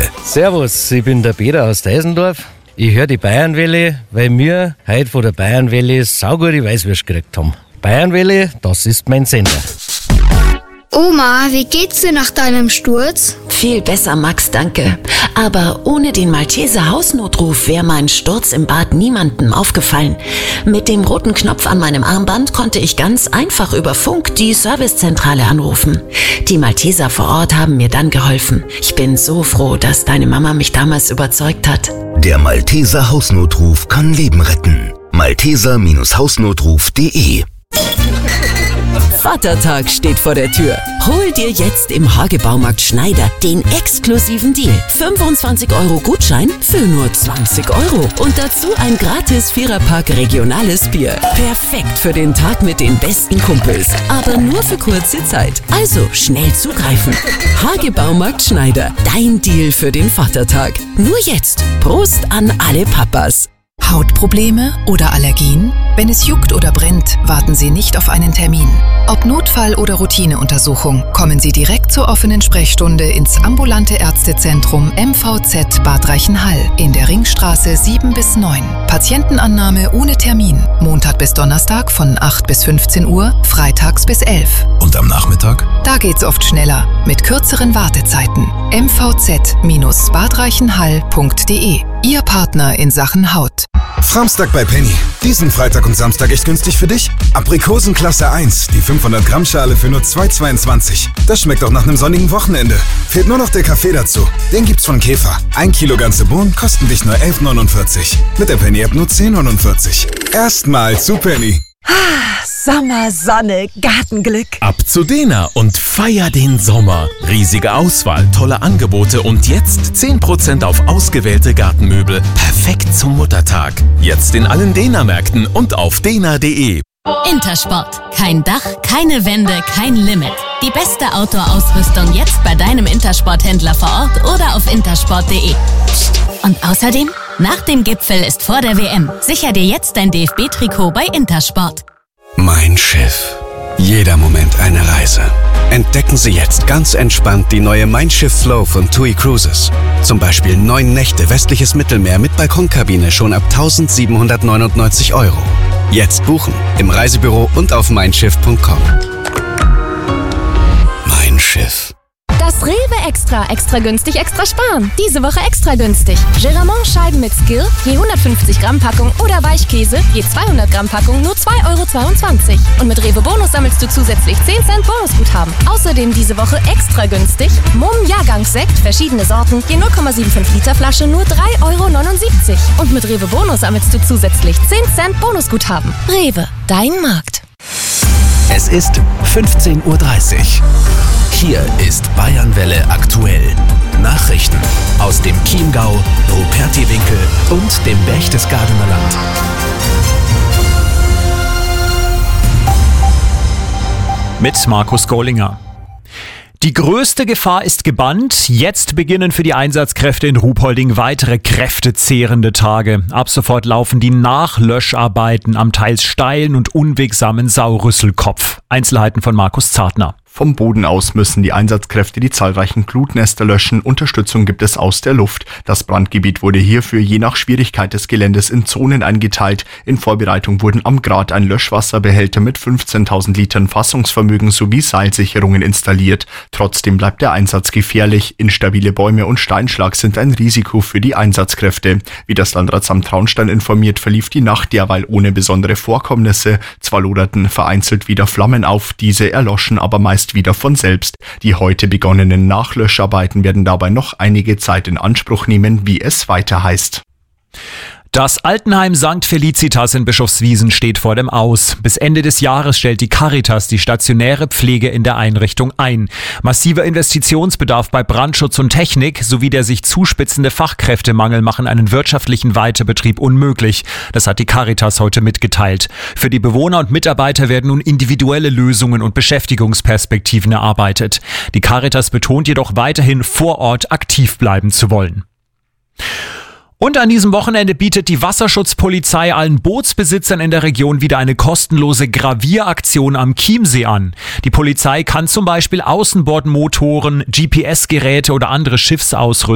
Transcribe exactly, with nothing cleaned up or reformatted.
Servus, ich bin der Peter aus Deisendorf. Ich höre die Bayernwelle, weil wir heute von der Bayernwelle saugute Weißwürst gekriegt haben. Bayernwelle, das ist mein Sender. Oma, wie geht's dir nach deinem Sturz? Viel besser, Max, danke. Aber ohne den Malteser Hausnotruf wäre mein Sturz im Bad niemandem aufgefallen. Mit dem roten Knopf an meinem Armband konnte ich ganz einfach über Funk die Servicezentrale anrufen. Die Malteser vor Ort haben mir dann geholfen. Ich bin so froh, dass deine Mama mich damals überzeugt hat. Der Malteser Hausnotruf kann Leben retten. malteser Hausnotruf punkt de Vatertag steht vor der Tür. Hol dir jetzt im Hagebaumarkt Schneider den exklusiven Deal. fünfundzwanzig Euro Gutschein für nur zwanzig Euro. Und dazu ein gratis Viererpack regionales Bier. Perfekt für den Tag mit den besten Kumpels. Aber nur für kurze Zeit. Also schnell zugreifen. Hagebaumarkt Schneider. Dein Deal für den Vatertag. Nur jetzt. Prost an alle Papas. Hautprobleme oder Allergien? Wenn es juckt oder brennt, warten Sie nicht auf einen Termin. Ob Notfall oder Routineuntersuchung, kommen Sie direkt zur offenen Sprechstunde ins ambulante Ärztezentrum M V Z Bad Reichenhall in der Ringstraße sieben bis neun. Patientenannahme ohne Termin. Montag bis Donnerstag von acht bis fünfzehn Uhr, freitags bis elf. Und am Nachmittag? Da geht's oft schneller, mit kürzeren Wartezeiten. m v z Bad Reichenhall punkt de. Ihr Partner in Sachen Haut. Samstag bei Penny. Diesen Freitag und Samstag echt günstig für dich? Aprikosen Klasse eins, die fünfhundert Gramm Schale für nur zwei Euro zweiundzwanzig. Das schmeckt doch nach einem sonnigen Wochenende. Fehlt nur noch der Kaffee dazu. Den gibt's von Käfer. Ein Kilo ganze Bohnen kosten dich nur elf neunundvierzig. Mit der Penny-App nur zehn neunundvierzig. Erstmal zu Penny. Ah, Sommer, Sonne, Gartenglück. Ab zu Dena und feier den Sommer. Riesige Auswahl, tolle Angebote und jetzt zehn Prozent auf ausgewählte Gartenmöbel. Perfekt zum Muttertag. Jetzt in allen Dena-Märkten und auf dena punkt de. Intersport. Kein Dach, keine Wände, kein Limit. Die beste Outdoor-Ausrüstung jetzt bei deinem Intersport-Händler vor Ort oder auf intersport punkt de. Psst. Und außerdem, nach dem Gipfel ist vor der W M. Sicher dir jetzt dein D F B-Trikot bei Intersport. Mein Schiff. Jeder Moment eine Reise. Entdecken Sie jetzt ganz entspannt die neue Mein Schiff Flow von TUI Cruises. Zum Beispiel neun Nächte westliches Mittelmeer mit Balkonkabine schon ab eintausendsiebenhundertneunundneunzig Euro. Jetzt buchen im Reisebüro und auf mein schiff punkt com. Mein Schiff. Das Rewe Extra, extra günstig, extra sparen. Diese Woche extra günstig. Geramont-Scheiben mit Skill, je hundertfünfzig Gramm Packung oder Weichkäse, je zweihundert Gramm Packung, nur zwei Euro zweiundzwanzig. Und mit Rewe Bonus sammelst du zusätzlich zehn Cent Bonusguthaben. Außerdem diese Woche extra günstig Mumm Jahrgangssekt, verschiedene Sorten, je null Komma fünfundsiebzig Liter Flasche, nur drei Euro neunundsiebzig. Und mit Rewe Bonus sammelst du zusätzlich zehn Cent Bonusguthaben. Rewe, dein Markt. Es ist fünfzehn Uhr dreißig. Hier ist Bayernwelle aktuell. Nachrichten aus dem Chiemgau, Rupertiwinkel und dem Berchtesgadener Land. Mit Markus Gollinger. Die größte Gefahr ist gebannt. Jetzt beginnen für die Einsatzkräfte in Ruhpolding weitere kräftezehrende Tage. Ab sofort laufen die Nachlöscharbeiten am teils steilen und unwegsamen Saurüsselkopf. Einzelheiten von Markus Zartner. Vom Boden aus müssen die Einsatzkräfte die zahlreichen Glutnester löschen. Unterstützung gibt es aus der Luft. Das Brandgebiet wurde hierfür je nach Schwierigkeit des Geländes in Zonen eingeteilt. In Vorbereitung wurden am Grat ein Löschwasserbehälter mit fünfzehntausend Litern Fassungsvermögen sowie Seilsicherungen installiert. Trotzdem bleibt der Einsatz gefährlich. Instabile Bäume und Steinschlag sind ein Risiko für die Einsatzkräfte. Wie das Landratsamt Traunstein informiert, verlief die Nacht derweil ohne besondere Vorkommnisse. Zwar loderten vereinzelt wieder Flammen auf, diese erloschen aber meist wieder von selbst. Die heute begonnenen Nachlöscharbeiten werden dabei noch einige Zeit in Anspruch nehmen, wie es weiter heißt. Das Altenheim Sankt Felicitas in Bischofswiesen steht vor dem Aus. Bis Ende des Jahres stellt die Caritas die stationäre Pflege in der Einrichtung ein. Massiver Investitionsbedarf bei Brandschutz und Technik sowie der sich zuspitzende Fachkräftemangel machen einen wirtschaftlichen Weiterbetrieb unmöglich. Das hat die Caritas heute mitgeteilt. Für die Bewohner und Mitarbeiter werden nun individuelle Lösungen und Beschäftigungsperspektiven erarbeitet. Die Caritas betont jedoch weiterhin, vor Ort aktiv bleiben zu wollen. Und an diesem Wochenende bietet die Wasserschutzpolizei allen Bootsbesitzern in der Region wieder eine kostenlose Gravieraktion am Chiemsee an. Die Polizei kann zum Beispiel Außenbordmotoren, G P S-Geräte oder andere Schiffsausrüstung